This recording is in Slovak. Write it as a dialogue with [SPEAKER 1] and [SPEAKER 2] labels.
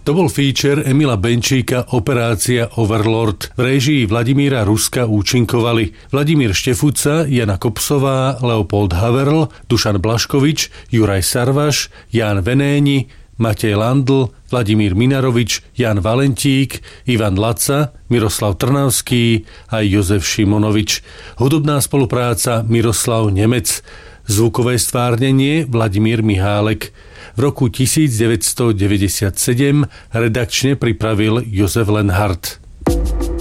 [SPEAKER 1] To bol feature Emila Benčíka Operácia Overlord. V réžii Vladimíra Ruska účinkovali Vladimír Štefuca, Jana Kopsová, Leopold Haverl, Dušan Blaškovič, Juraj Sarvaš, Ján Venéni, Matej Landl, Vladimír Minarovič, Jan Valentík, Ivan Laca, Miroslav Trnavský a Jozef Šimonovič. Hudobná spolupráca Miroslav Nemec. Zvukové stvárnenie Vladimír Mihálek. V roku 1997 redakčne pripravil Jozef Lenhardt.